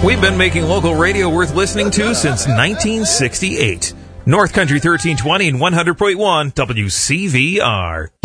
We've been making local radio worth listening to since 1968. North Country 1320 and 100.1 WCVR.